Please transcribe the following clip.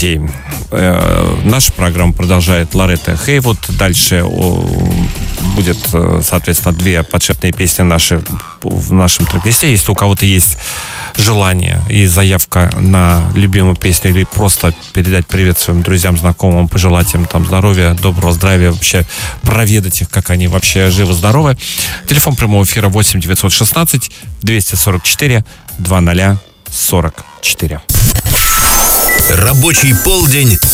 Наша программа продолжает Лоретта Хейвуд. Дальше будет, соответственно, 2 подшефные песни наши в нашем трек-листе. Если у кого-то есть желание и заявка на любимую песню или просто передать привет своим друзьям, знакомым, пожелать им там здоровья, доброго здравия, вообще проведать их, как они вообще живы-здоровы. Телефон прямого эфира 8 916 244 2044. Рабочий полдень